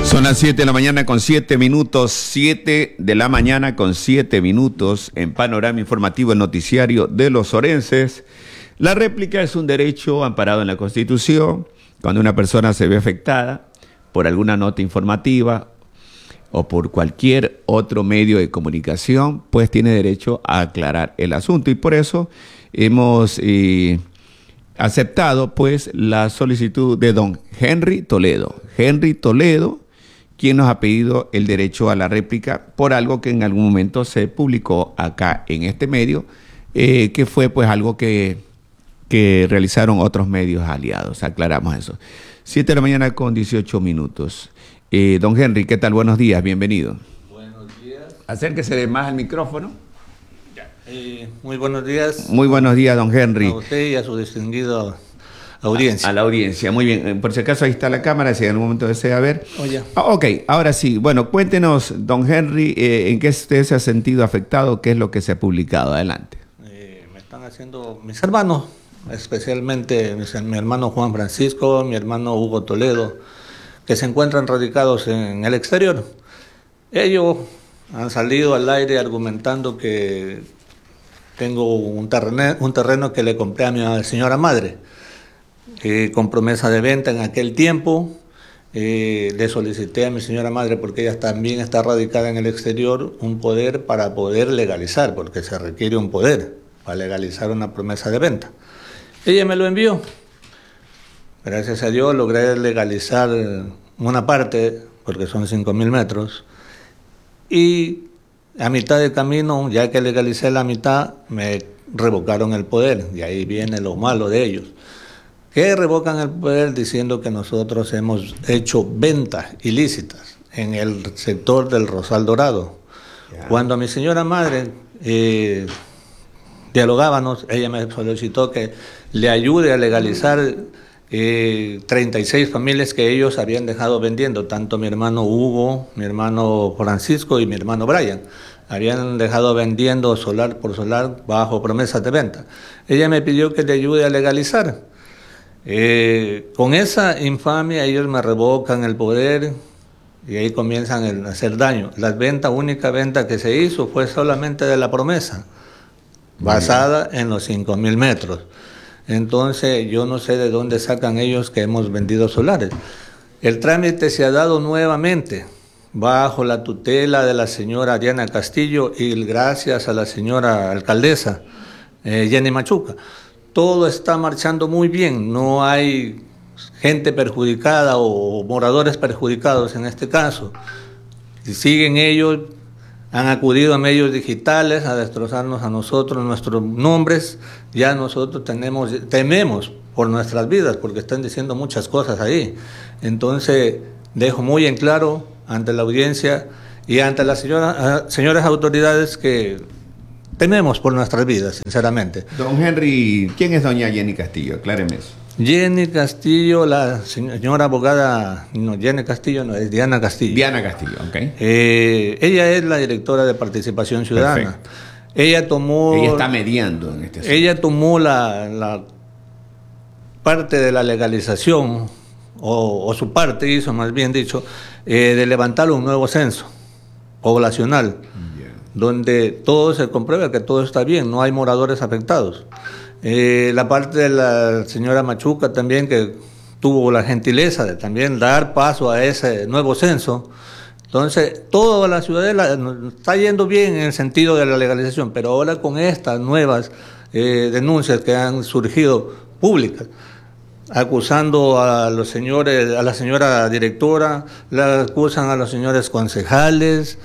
Son las 7 de la mañana con 7 minutos, 7 de la mañana con 7 minutos en Panorama Informativo, el noticiario de los orenses. La réplica es un derecho amparado en la Constitución. Cuando una persona se ve afectada por alguna nota informativa o por cualquier otro medio de comunicación, pues tiene derecho a aclarar el asunto. Y por eso hemos aceptado pues la solicitud de don Henry Toledo. Henry Toledo, quien nos ha pedido el derecho a la réplica por algo que en algún momento se publicó acá en este medio, que fue pues algo que realizaron otros medios aliados. Aclaramos eso. 7 de la mañana con 18 minutos. Don Henry, ¿qué tal? Buenos días, bienvenido. Buenos días. Acérquese más al micrófono. Muy buenos días. Muy buenos días, don Henry. A usted y a su distinguido audiencia. A la audiencia, muy bien. Por si acaso ahí está la cámara, si en algún momento desea ver. Oye. Ok, ahora sí. Bueno, cuéntenos, don Henry, en qué usted se ha sentido afectado, qué es lo que se ha publicado. Adelante. Me están haciendo mis hermanos, especialmente mi hermano Juan Francisco, mi hermano Hugo Toledo, que se encuentran radicados en el exterior. Ellos han salido al aire argumentando que tengo un terreno que le compré a mi señora madre, con promesa de venta en aquel tiempo. Le solicité a mi señora madre, porque ella también está radicada en el exterior, un poder para poder legalizar, porque se requiere un poder para legalizar una promesa de venta. Ella me lo envió. Gracias a Dios logré legalizar una parte, porque son 5.000 metros, y a mitad del camino, ya que legalicé la mitad, me revocaron el poder, y ahí viene lo malo de ellos, que revocan el poder diciendo que nosotros hemos hecho ventas ilícitas en el sector del Rosal Dorado. Yeah. Cuando a mi señora madre dialogábamos, ella me solicitó que le ayude a legalizar 36 familias que ellos habían dejado vendiendo, tanto mi hermano Hugo, mi hermano Francisco y mi hermano Brian. Habían dejado vendiendo solar por solar bajo promesas de venta. Ella me pidió que le ayude a legalizar. Con esa infamia ellos me revocan el poder y ahí comienzan a hacer daño. La única venta que se hizo fue solamente de la promesa, basada en los 5.000 metros. Entonces yo no sé de dónde sacan ellos que hemos vendido solares. El trámite se ha dado nuevamente bajo la tutela de la señora Diana Castillo y gracias a la señora alcaldesa Jenny Machuca. Todo está marchando muy bien, no hay gente perjudicada o moradores perjudicados en este caso. Si siguen ellos, han acudido a medios digitales a destrozarnos a nosotros, nuestros nombres. Ya nosotros tememos por nuestras vidas porque están diciendo muchas cosas ahí. Entonces dejo muy en claro ante la audiencia y ante las señoras autoridades que tememos por nuestras vidas, sinceramente. Don Henry, ¿quién es doña Jenny Castillo? Acláreme eso. Jenny Castillo, la señora abogada, no, Jenny Castillo no, es Diana Castillo. Diana Castillo, ok. Ella es la directora de Participación Ciudadana. Perfecto. Ella está mediando en este asunto. Ella tomó la parte de la legalización, o su parte hizo, más bien dicho, de levantar un nuevo censo poblacional, donde todo se comprueba que todo está bien, no hay moradores afectados. La parte de la señora Machuca también, que tuvo la gentileza de también dar paso a ese nuevo censo. Entonces, toda la ciudadela está yendo bien en el sentido de la legalización, pero ahora con estas nuevas denuncias que han surgido públicas, acusando a los señores, a la señora directora, la acusan a los señores concejales,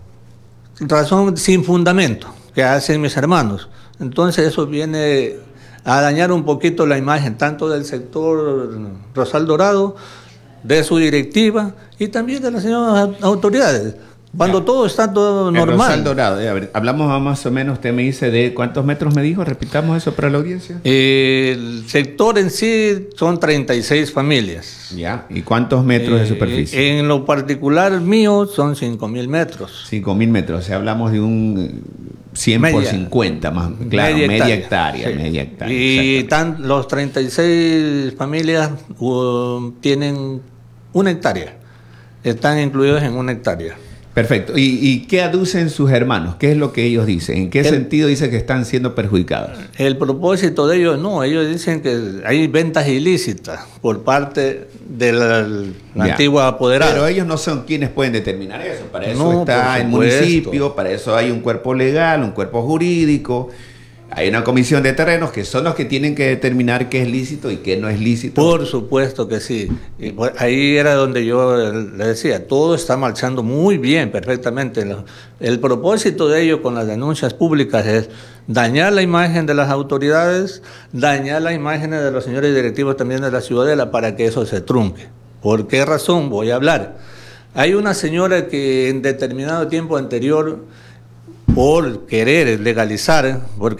razón sin fundamento que hacen mis hermanos. Entonces eso viene a dañar un poquito la imagen tanto del sector Rosal Dorado, de su directiva y también de las señoras autoridades. Cuando todo está todo normal. Rosal Dorado, a ver, hablamos más o menos, usted me dice de cuántos metros me dijo, repitamos eso para la audiencia. El sector en sí son 36 familias. Ya, ¿y cuántos metros de superficie? En lo particular mío son 5.000 metros. 5.000 metros, o sea, hablamos de un 100 por 50 más, claro, media hectárea. Sí. Media hectárea. Y los 36 familias tienen 1 hectárea. están incluidos en 1 hectárea. Perfecto. ¿Y qué aducen sus hermanos? ¿Qué es lo que ellos dicen? ¿En qué sentido dicen que están siendo perjudicados? El propósito de ellos, no, ellos dicen que hay ventas ilícitas por parte de la antigua apoderada. Pero ellos no son quienes pueden determinar eso. Para eso No, está el municipio, para eso hay un cuerpo legal, un cuerpo jurídico. Hay una comisión de terrenos que son los que tienen que determinar qué es lícito y qué no es lícito. Por supuesto que sí. Y ahí era donde yo le decía, todo está marchando muy bien, perfectamente. El propósito de ello con las denuncias públicas es dañar la imagen de las autoridades, dañar la imagen de los señores directivos también de la Ciudadela para que eso se trunque. ¿Por qué razón? Voy a hablar. Hay una señora que en determinado tiempo anterior, por querer legalizar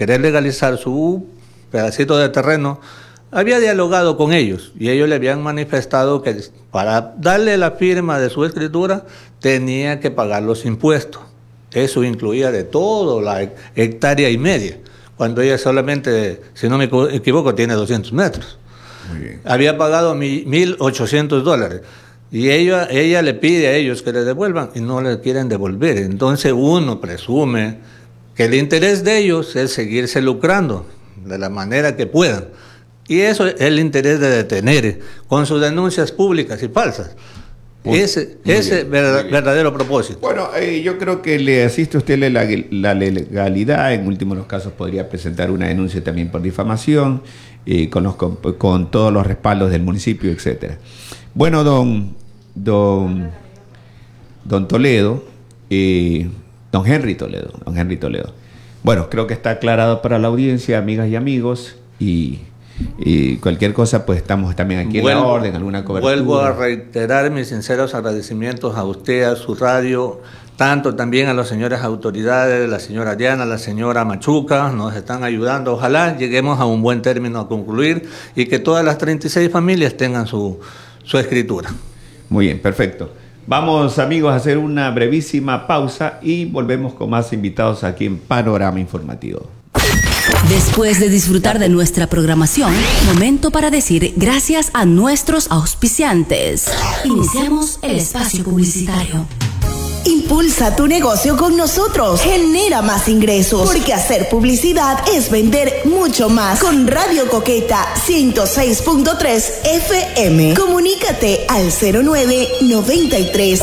su pedacito de terreno, había dialogado con ellos y ellos le habían manifestado que para darle la firma de su escritura tenía que pagar los impuestos. Eso incluía de todo, la 1,5 hectáreas, cuando ella solamente, si no me equivoco, tiene 200 metros. Muy bien. Había pagado $1,800. Y ella le pide a ellos que le devuelvan y no le quieren devolver. Entonces uno presume que el interés de ellos es seguirse lucrando de la manera que puedan. Y eso es el interés de detener con sus denuncias públicas y falsas. Ese verdadero propósito. Bueno, yo creo que le asiste a usted la legalidad. En último los casos podría presentar una denuncia también por difamación, con todos los respaldos del municipio, etcétera. Bueno, don Toledo, don Henry Toledo. Bueno, creo que está aclarado para la audiencia, amigas y amigos, y cualquier cosa, pues estamos también aquí en la orden, alguna cobertura. Vuelvo a reiterar mis sinceros agradecimientos a usted, a su radio, tanto también a las señoras autoridades, la señora Diana, la señora Machuca, nos están ayudando. Ojalá lleguemos a un buen término a concluir y que todas las 36 familias tengan su escritura. Muy bien, perfecto. Vamos, amigos, a hacer una brevísima pausa y volvemos con más invitados aquí en Panorama Informativo. Después de disfrutar de nuestra programación, momento para decir gracias a nuestros auspiciantes. Iniciamos el espacio publicitario. Impulsa tu negocio con nosotros. Genera más ingresos. Porque hacer publicidad es vender mucho más. Con Radio Coqueta 106.3 FM. Comunícate al 0993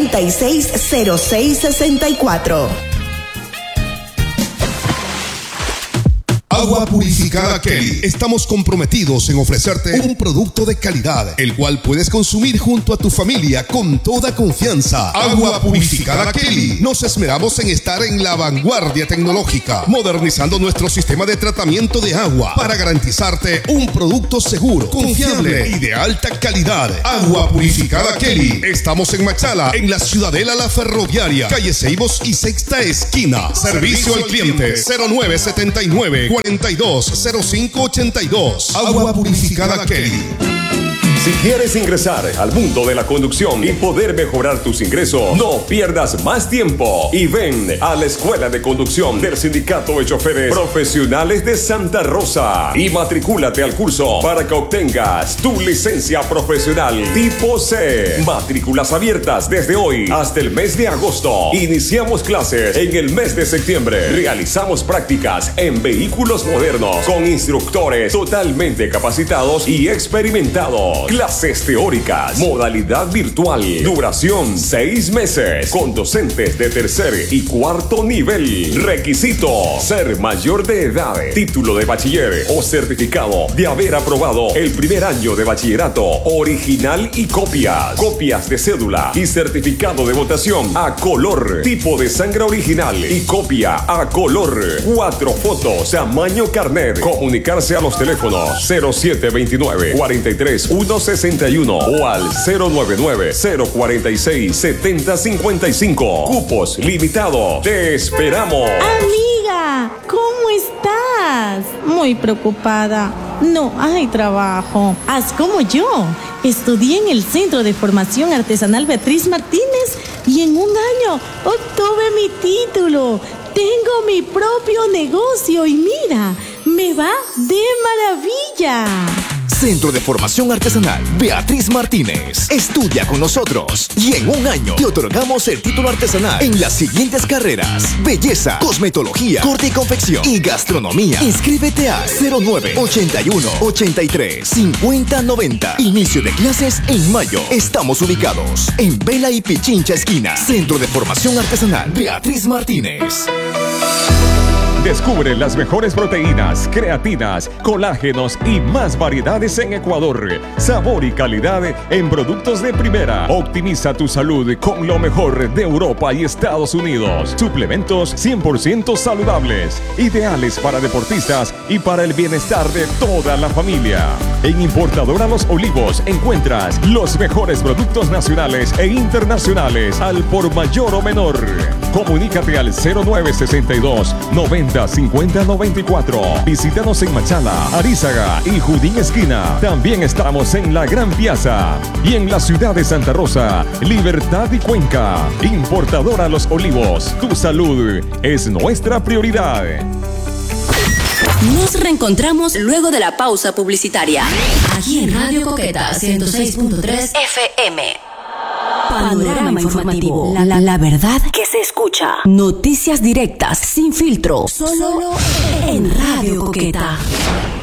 460664. Agua Purificada Kelly. Estamos comprometidos en ofrecerte un producto de calidad, el cual puedes consumir junto a tu familia con toda confianza. Agua Purificada Kelly. Nos esmeramos en estar en la vanguardia tecnológica, modernizando nuestro sistema de tratamiento de agua para garantizarte un producto seguro, confiable y de alta calidad. Agua Purificada Kelly. Estamos en Machala, en la Ciudadela La Ferroviaria, calle Ceibos y Sexta Esquina. Servicio al cliente 0979 420582. Agua Purificada Kelly. Si quieres ingresar al mundo de la conducción y poder mejorar tus ingresos, no pierdas más tiempo y ven a la Escuela de Conducción del Sindicato de Choferes Profesionales de Santa Rosa y matricúlate al curso para que obtengas tu licencia profesional tipo C. Matrículas abiertas desde hoy hasta el mes de agosto. Iniciamos clases en el mes de septiembre. Realizamos prácticas en vehículos modernos con instructores totalmente capacitados y experimentados. Clases teóricas, modalidad virtual, duración 6 meses, con docentes de tercer y cuarto nivel. Requisito: ser mayor de edad, título de bachiller o certificado de haber aprobado el primer año de bachillerato, original y copias de cédula y certificado de votación a color, tipo de sangre original y copia a color, 4 fotos, tamaño carnet. Comunicarse a los teléfonos 0729 43 161 o al 099-046-7055. Cupos limitados. Te esperamos. Amiga, ¿cómo estás? Muy preocupada. No hay trabajo. Haz como yo. Estudié en el Centro de Formación Artesanal Beatriz Martínez y en un año obtuve mi título. Tengo mi propio negocio y mira, me va de maravilla. Centro de Formación Artesanal Beatriz Martínez. Estudia con nosotros y en un año te otorgamos el título artesanal en las siguientes carreras: belleza, cosmetología, corte y confección y gastronomía. Inscríbete a 0981-83-5090. Inicio de clases en mayo. Estamos ubicados en Vela y Pichincha esquina. Centro de Formación Artesanal Beatriz Martínez. Descubre las mejores proteínas, creatinas, colágenos y más variedades en Ecuador. Sabor y calidad en productos de primera. Optimiza tu salud con lo mejor de Europa y Estados Unidos. Suplementos 100% saludables, ideales para deportistas y para el bienestar de toda la familia. En Importadora Los Olivos encuentras los mejores productos nacionales e internacionales al por mayor o menor. Comunícate al 0962 90 50 94. Visítanos en Machala, Arízaga y Judín Esquina. También estamos en la Gran Piazza y en la ciudad de Santa Rosa, Libertad y Cuenca. Importadora Los Olivos, tu salud es nuestra prioridad. Nos reencontramos luego de la pausa publicitaria. Aquí en Radio Coqueta 106.3 FM. Panorama informativo. La verdad que se escucha. Noticias directas, sin filtro. Solo en Radio Coqueta.